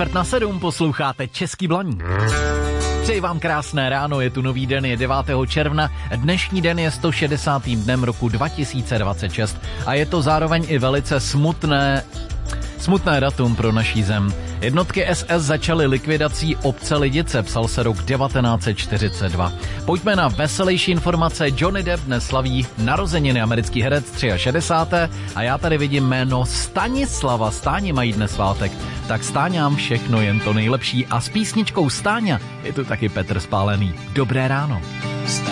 6:45 posloucháte Český blaní. Přeji vám krásné ráno, je tu nový den, je 9. června, dnešní den je 160. dnem roku 2026 a je to zároveň i velice smutné datum pro naší zem. Jednotky SS začaly likvidací obce Lidice, psal se rok 1942. Pojďme na veselější informace. Johnny Depp dnes slaví narozeniny, americký herec 63. A já tady vidím jméno Stanislava. Stáni mají dnes svátek. Tak Stáňám všechno jen to nejlepší. A s písničkou Stáňa je tu taky Petr Spálený. Dobré ráno.